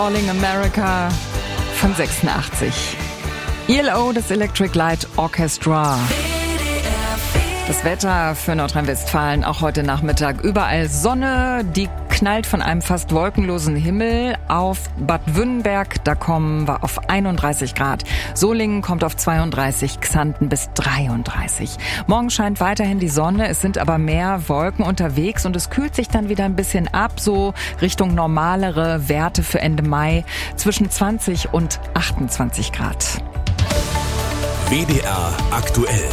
Calling America von 86. ELO, das Electric Light Orchestra. Das Wetter für Nordrhein-Westfalen auch heute Nachmittag. Überall Sonne, die knallt von einem fast wolkenlosen Himmel auf Bad Wünnenberg. Da kommen wir auf 31 Grad. Solingen kommt auf 32, Xanten bis 33. Morgen scheint weiterhin die Sonne, es sind aber mehr Wolken unterwegs und es kühlt sich dann wieder ein bisschen ab, so Richtung normalere Werte für Ende Mai zwischen 20 und 28 Grad. WDR aktuell.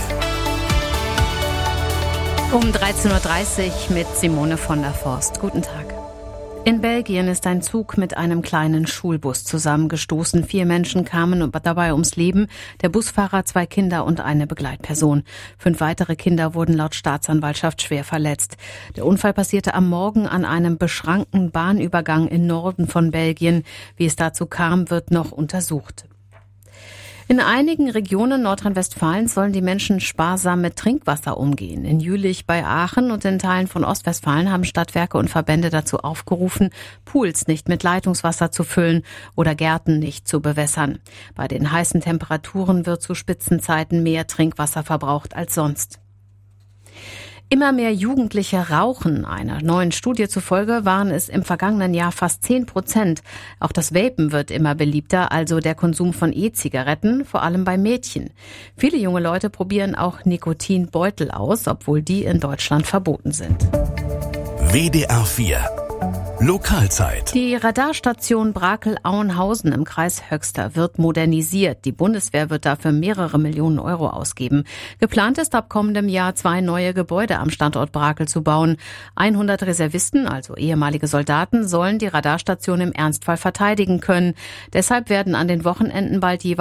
Um 13.30 Uhr mit Simone von der Forst. Guten Tag. In Belgien ist ein Zug mit einem kleinen Schulbus zusammengestoßen. 4 Menschen kamen dabei ums Leben. Der Busfahrer, 2 Kinder und eine Begleitperson. 5 weitere Kinder wurden laut Staatsanwaltschaft schwer verletzt. Der Unfall passierte am Morgen an einem beschrankten Bahnübergang im Norden von Belgien. Wie es dazu kam, wird noch untersucht. In einigen Regionen Nordrhein-Westfalens sollen die Menschen sparsam mit Trinkwasser umgehen. In Jülich bei Aachen und in Teilen von Ostwestfalen haben Stadtwerke und Verbände dazu aufgerufen, Pools nicht mit Leitungswasser zu füllen oder Gärten nicht zu bewässern. Bei den heißen Temperaturen wird zu Spitzenzeiten mehr Trinkwasser verbraucht als sonst. Immer mehr Jugendliche rauchen. Einer neuen Studie zufolge waren es im vergangenen Jahr fast 10%. Auch das Vapen wird immer beliebter, also der Konsum von E-Zigaretten, vor allem bei Mädchen. Viele junge Leute probieren auch Nikotinbeutel aus, obwohl die in Deutschland verboten sind. WDR 4 Lokalzeit. Die Radarstation Brakel-Auenhausen im Kreis Höxter wird modernisiert. Die Bundeswehr wird dafür mehrere Millionen Euro ausgeben. Geplant ist, ab kommendem Jahr 2 neue Gebäude am Standort Brakel zu bauen. 100 Reservisten, also ehemalige Soldaten, sollen die Radarstation im Ernstfall verteidigen können. Deshalb werden an den Wochenenden bald jeweils